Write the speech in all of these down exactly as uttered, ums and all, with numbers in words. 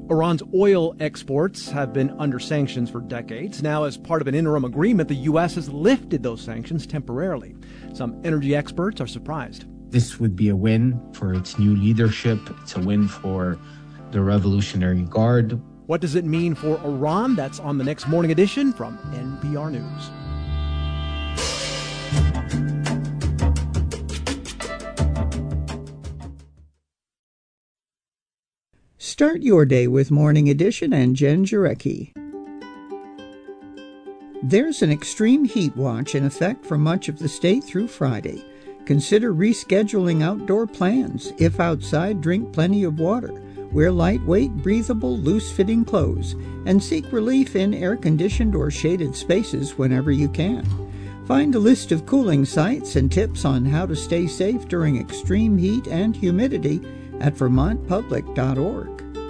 Iran's oil exports have been under sanctions for decades. Now, as part of an interim agreement, the U S has lifted those sanctions temporarily. Some energy experts are surprised. This would be a win for its new leadership. It's a win for the Revolutionary Guard. What does it mean for Iran? That's on the next Morning Edition from N P R News. Start your day with Morning Edition and Jen Jarecki. There's an extreme heat watch in effect for much of the state through Friday. Consider rescheduling outdoor plans. If outside, drink plenty of water. Wear lightweight, breathable, loose-fitting clothes. And seek relief in air-conditioned or shaded spaces whenever you can. Find a list of cooling sites and tips on how to stay safe during extreme heat and humidity at vermont public dot org.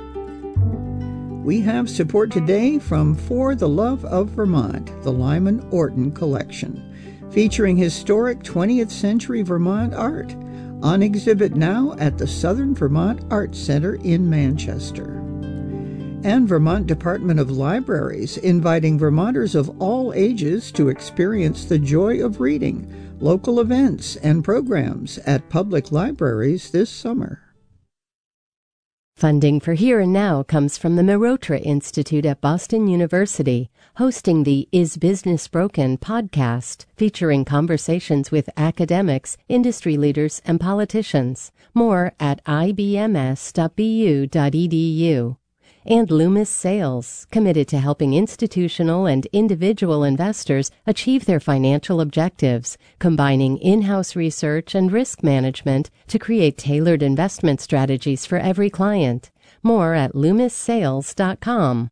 We have support today from For the Love of Vermont, the Lyman Orton Collection, featuring historic twentieth century Vermont art, on exhibit now at the Southern Vermont Arts Center in Manchester. And Vermont Department of Libraries inviting Vermonters of all ages to experience the joy of reading, local events and programs at public libraries this summer. Funding for Here and Now comes from the Mehrotra Institute at Boston University, hosting the Is Business Broken podcast, featuring conversations with academics, industry leaders, and politicians. More at i b m s dot b u dot e d u. And Loomis Sales, committed to helping institutional and individual investors achieve their financial objectives, combining in-house research and risk management to create tailored investment strategies for every client. More at loomis sales dot com.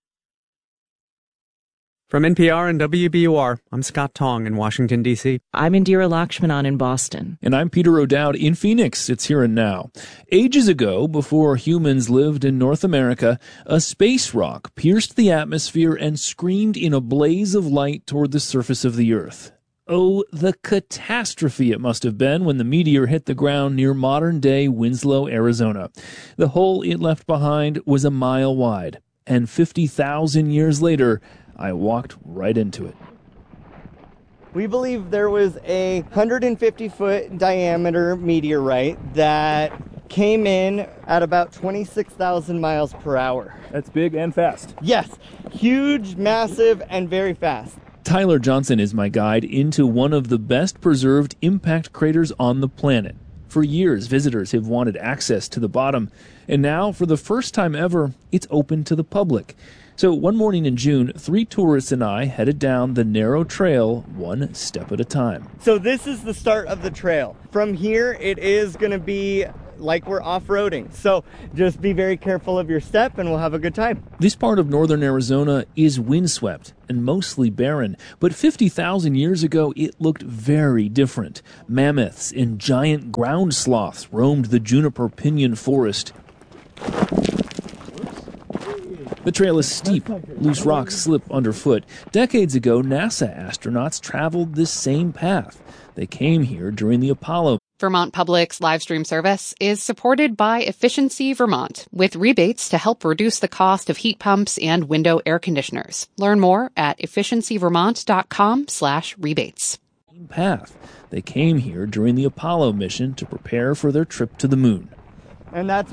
From N P R and W B U R, I'm Scott Tong in Washington, D C I'm Indira Lakshmanan in Boston. And I'm Peter O'Dowd in Phoenix. It's Here and Now. Ages ago, before humans lived in North America, a space rock pierced the atmosphere and screamed in a blaze of light toward the surface of the Earth. Oh, the catastrophe it must have been when the meteor hit the ground near modern-day Winslow, Arizona. The hole it left behind was a mile wide, and fifty thousand years later, I walked right into it. We believe there was a one hundred fifty foot diameter meteorite that came in at about twenty-six thousand miles per hour. That's big and fast. Yes, huge, massive, and very fast. Tyler Johnson is my guide into one of the best preserved impact craters on the planet. For years, visitors have wanted access to the bottom, and now, for the first time ever, it's open to the public. So one morning in June, three tourists and I headed down the narrow trail one step at a time. So this is the start of the trail. From here, it is going to be like we're off-roading. So just be very careful of your step and we'll have a good time. This part of northern Arizona is windswept and mostly barren, but fifty thousand years ago it looked very different. Mammoths and giant ground sloths roamed the juniper pinyon forest. The trail is steep. Loose rocks slip underfoot. Decades ago, NASA astronauts traveled this same path. They came here during the Apollo. Vermont Public's live stream service is supported by Efficiency Vermont, with rebates to help reduce the cost of heat pumps and window air conditioners. Learn more at efficiency vermont dot com slash rebates. Path. They came here during the Apollo mission to prepare for their trip to the moon. And that's